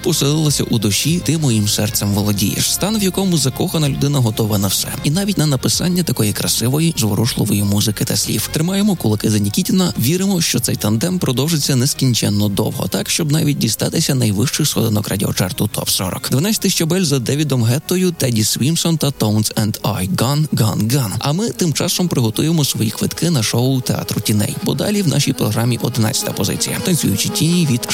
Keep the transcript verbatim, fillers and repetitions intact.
поселилася у душі, ти моїм серцем володієш. Стан, в якому закохана людина готова на все. І навіть на написання такої красивої, зворушливої музики та слів. Тримаємо кулаки за Нікітіна, віримо, що цей тандем продовжиться нескінченно довго, так, щоб навіть дістатися найвищих сходинок радіочарту топ сорок. дванадцятий щабель за Девідом Геттою, Теді Свімсон та Tones and I. Gone, gone, gone. А ми тим часом приготуємо свої квитки на шоу театру тіней. Бо далі в нашій програмі одинадцята позиція. Танцюючі тіні від